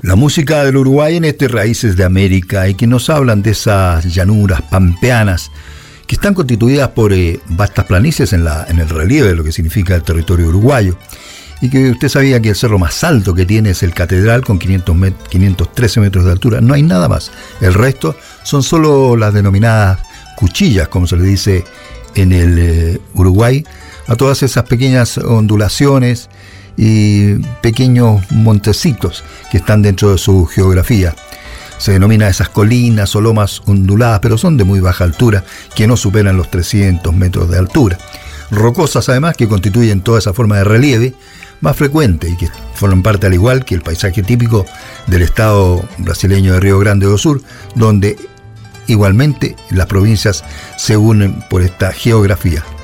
La música del Uruguay en Raíces de América y que nos hablan de esas llanuras pampeanas que están constituidas por vastas planicies en el relieve de lo que significa el territorio uruguayo, y que usted sabía que el cerro más alto que tiene es el Catedral con 513 metros de altura. No hay nada más. El resto son solo las denominadas cuchillas, como se le dice en el Uruguay, a todas esas pequeñas ondulaciones y pequeños montecitos que están dentro de su geografía. Se denomina esas colinas o lomas onduladas, pero son de muy baja altura, que no superan los 300 metros de altura. Rocosas además, que constituyen toda esa forma de relieve más frecuente y que forman parte, al igual que el paisaje típico del estado brasileño de Río Grande do Sur, donde igualmente las provincias se unen por esta geografía.